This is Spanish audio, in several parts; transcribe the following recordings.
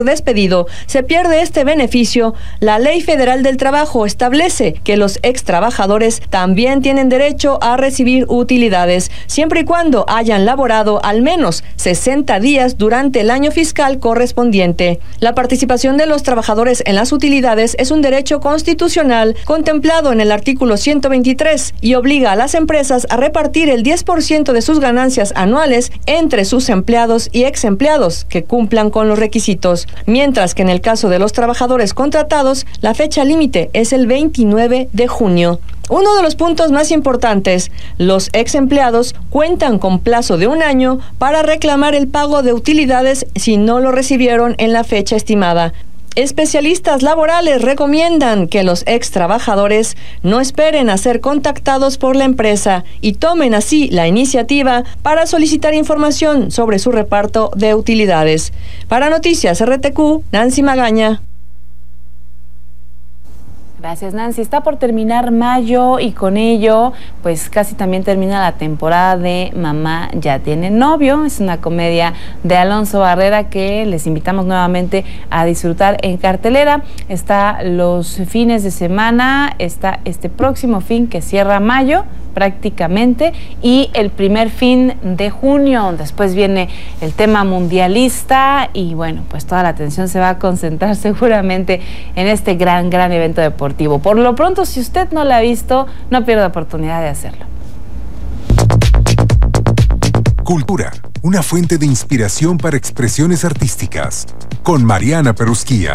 despedido, se pierde este beneficio, la Ley Federal del Trabajo establece que los extrabajadores también tienen derecho a recibir utilidades, siempre y cuando hayan laborado al menos 60 días durante el año fiscal correspondiente. La participación de los trabajadores en las utilidades es un derecho constitucional contemplado en el artículo 123 y obliga a las empresas a repartir el 10% de sus ganancias anuales entre sus empleados y exempleados que cumplan con los requisitos. Mientras que en el caso de los trabajadores contratados, la fecha límite es el 29 de junio. Uno de los puntos más importantes, los ex empleados cuentan con plazo de 1 año para reclamar el pago de utilidades si no lo recibieron en la fecha estimada. Especialistas laborales recomiendan que los ex trabajadores no esperen a ser contactados por la empresa y tomen así la iniciativa para solicitar información sobre su reparto de utilidades. Para Noticias RTQ, Nancy Magaña. Gracias, Nancy. Está por terminar mayo y con ello, pues casi también termina la temporada de Mamá ya tiene novio. Es una comedia de Alonso Barrera que les invitamos nuevamente a disfrutar en cartelera. Está los fines de semana, está este próximo fin que cierra mayo prácticamente y el primer fin de junio. Después viene el tema mundialista y bueno, pues toda la atención se va a concentrar seguramente en este gran evento deportivo. Por lo pronto, si usted no la ha visto, no pierda oportunidad de hacerlo. Cultura, una fuente de inspiración para expresiones artísticas, con Mariana Perusquía.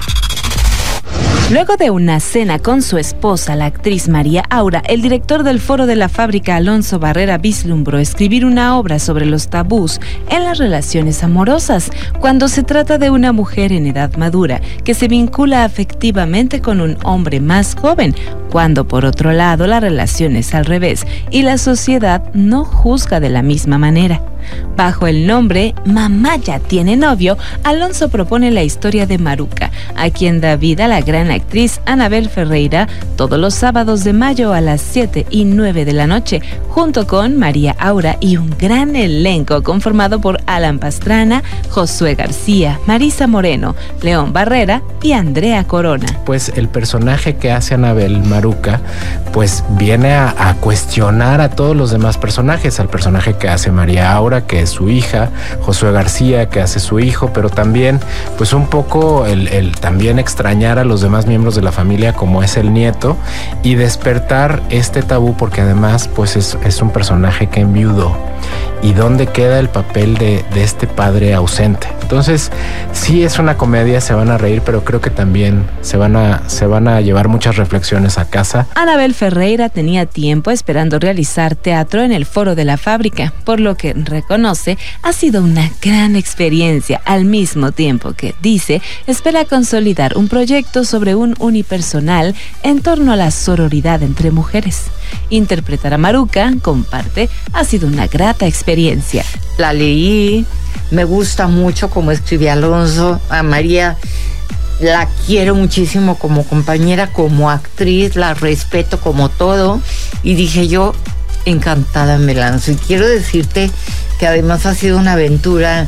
Luego de una cena con su esposa, la actriz María Aura, el director del Foro de la Fábrica, Alonso Barrera, vislumbró escribir una obra sobre los tabús en las relaciones amorosas, cuando se trata de una mujer en edad madura que se vincula afectivamente con un hombre más joven, cuando por otro lado la relación es al revés y la sociedad no juzga de la misma manera. Bajo el nombre Mamá ya tiene novio, Alonso propone la historia de Maruca, a quien da vida la gran actriz Anabel Ferreira, todos los sábados de mayo a las 7 y 9 de la noche, junto con María Aura y un gran elenco conformado por Alan Pastrana, Josué García, Marisa Moreno, León Barrera y Andrea Corona. Pues el personaje que hace Anabel Maruca, pues viene a cuestionar a todos los demás personajes, al personaje que hace María Aura, que es su hija, Josué García, que hace su hijo, pero también pues un poco el también extrañar a los demás miembros de la familia como es el nieto y despertar este tabú, porque además pues es un personaje que enviudó y dónde queda el papel de este padre ausente. Entonces sí es una comedia, se van a reír, pero creo que también se van a llevar muchas reflexiones a casa. Anabel Ferreira tenía tiempo esperando realizar teatro en el Foro de la Fábrica, por lo que reconoce ha sido una gran experiencia, al mismo tiempo que, dice, espera consolidar un proyecto sobre un unipersonal en torno a la sororidad entre mujeres. Interpretar a Maruca, comparte, ha sido una grata experiencia. La leí, me gusta mucho como escribe Alonso. A María la quiero muchísimo como compañera, como actriz, la respeto como todo, y dije yo, encantada me lanzo. Y quiero decirte que además ha sido una aventura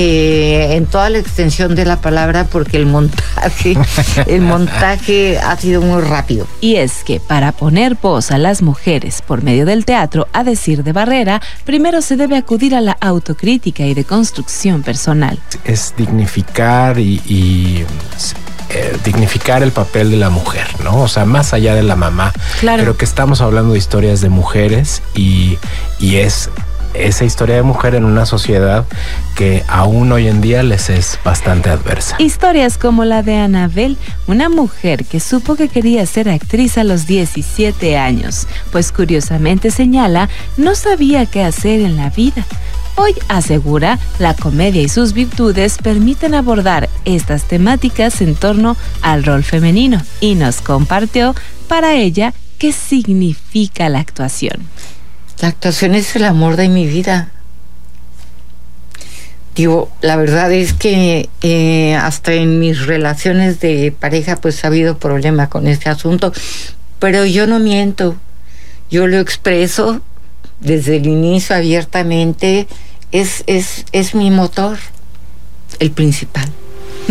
en toda la extensión de la palabra, porque el montaje ha sido muy rápido. Y es que para poner voz a las mujeres por medio del teatro, a decir de Barrera, primero se debe acudir a la autocrítica y deconstrucción personal. Es dignificar y dignificar el papel de la mujer, ¿no? O sea, más allá de la mamá. Claro. Creo que estamos hablando de historias de mujeres y es esa historia de mujer en una sociedad que aún hoy en día les es bastante adversa. Historias como la de Anabel, una mujer que supo que quería ser actriz a los 17 años, pues curiosamente señala, no sabía qué hacer en la vida. Hoy asegura, la comedia y sus virtudes permiten abordar estas temáticas en torno al rol femenino y nos compartió para ella qué significa la actuación. La actuación es el amor de mi vida. Digo, la verdad es que hasta en mis relaciones de pareja pues ha habido problema con este asunto, pero yo no miento, yo lo expreso desde el inicio abiertamente. Es mi motor, el principal.